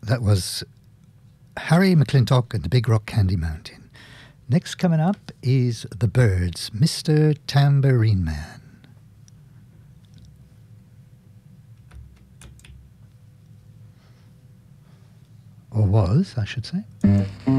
That was Harry McClintock and the Big Rock Candy Mountain. Next coming up is The Byrds, Mr. Tambourine Man. Or was, I should say.